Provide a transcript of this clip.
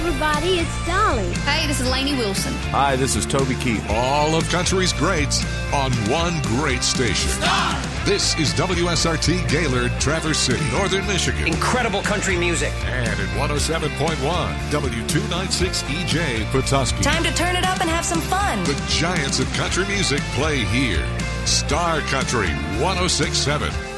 everybody. It's Dolly. Hey, this is Lainey Wilson. Hi, this is Toby Keith. All of country's greats on one great station. Star! This is WSRT Gaylord, Traverse City, Northern Michigan. Incredible country music. And at 107.1, W296EJ, Petoskey. Time to turn it up and have some fun. The giants of country music play here. Star Country 106.7.